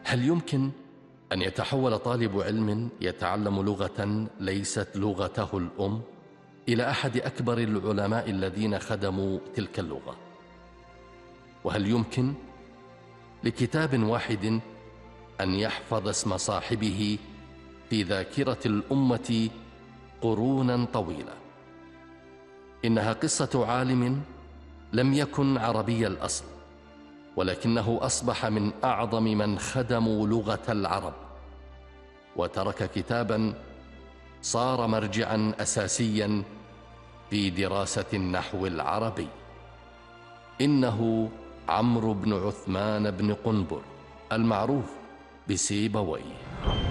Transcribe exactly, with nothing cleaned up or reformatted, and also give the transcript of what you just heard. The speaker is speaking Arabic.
هل يمكن أن يتحول طالب علم يتعلم لغة ليست لغته الأم إلى أحد أكبر العلماء الذين خدموا تلك اللغة؟ وهل يمكن لكتاب واحد أن يحفظ اسم صاحبه في ذاكرة الأمة قرونا طويلة؟ إنها قصة عالم لم يكن عربي الأصل، ولكنه أصبح من أعظم من خدموا لغة العرب، وترك كتابا صار مرجعا أساسيا في دراسة النحو العربي. إنه عمرو بن عثمان بن قنبر، المعروف بسيبويه.